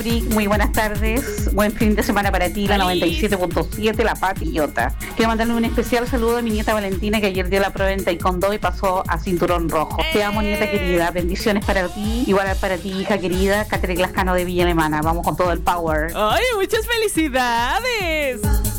Muy buenas tardes, buen fin de semana para ti, la 97.7, la Patriota. Quiero mandarle un especial saludo a mi nieta Valentina, que ayer dio la prueba en Taekwondo y pasó a cinturón rojo. Te amo, nieta querida, bendiciones para ti, igual para ti, hija querida, Catherine Lascano de Villa Alemana. Vamos con todo el power. ¡Ay, muchas felicidades!